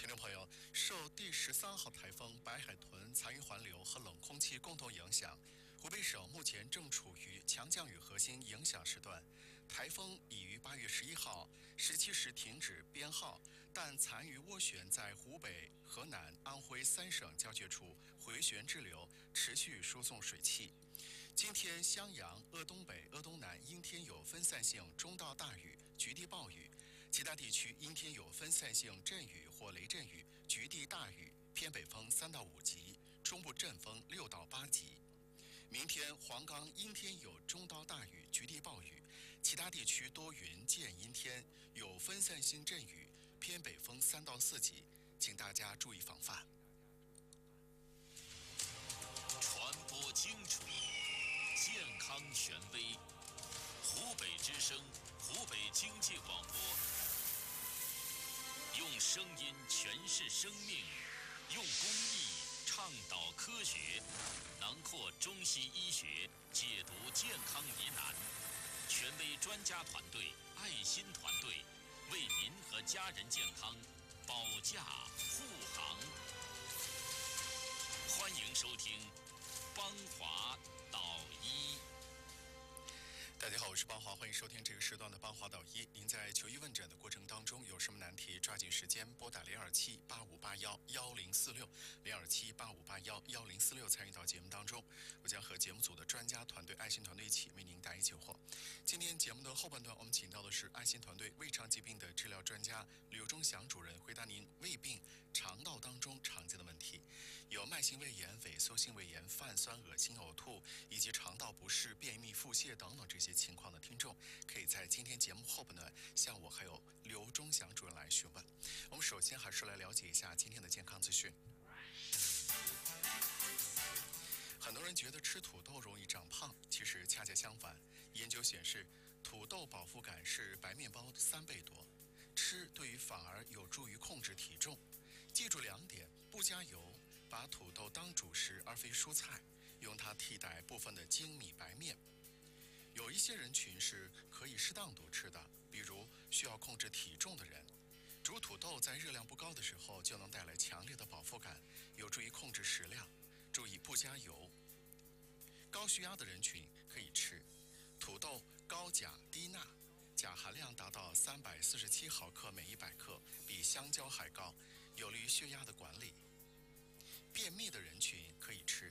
听众朋友，受第13号台风白海豚残余环流和冷空气共同影响，湖北省目前正处于强降雨核心影响时段。台风已于8月11号17时停止编号，但残余涡旋在湖北、河南、安徽3省交界处回旋滞留，持续输送水汽。今天襄阳、鄂东北、鄂东南阴天有分散性中到大雨，局地暴雨；其他地区阴天有分散性阵雨或雷阵雨，局地大雨，偏北风3到5级，中部阵风6到8级。明天黄冈阴天有中到大雨，局地暴雨；其他地区多云见阴天，有分散性阵雨，偏北风3到4级，请大家注意防范。 传播精准，健康权威。湖北之声，湖北经济广播，用声音诠释生命，用公益倡导科学，囊括中西医学，解读健康疑难。权威专家团队、爱心团队，为您和家人健康保驾护航。欢迎收听邦华导医。 大家好，我是邦华，欢迎收听这个时段的邦华导医。您在求医问诊的过程当中有什么难题，抓紧时间拨打027-8581-1046，027-8581-1046参与到节目当中，我将和节目组的专家团队、爱心团队一起为您答疑解惑。今天节目的后半段，我们请到的是爱心团队胃肠疾病的治疗专家刘忠祥主任，回答您胃病肠道当中常见的问题，有慢性胃炎、萎缩性胃炎、泛酸、恶心、呕吐以及肠道不适、便秘、腹泻等等这些情况的听众，可以在今天节目后半段向我还有刘忠祥主任来询问。我们首先还是来了解一下今天的健康资讯。很多人觉得吃土豆容易长胖，其实恰恰相反。研究显示，土豆饱腹感是白面包3倍多，吃对于反而有助于控制体重。记住2点：不加油，把土豆当主食而非蔬菜，用它替代部分的精米白面。有一些人群是可以适当多吃的，比如需要控制体重的人。煮土豆在热量不高的时候就能带来强烈的饱腹感，有助于控制食量。注意不加油。高血压的人群可以吃土豆，高钾低钠，钾含量达到347毫克每100克，比香蕉还高，有利于血压的管理。便秘的人群可以吃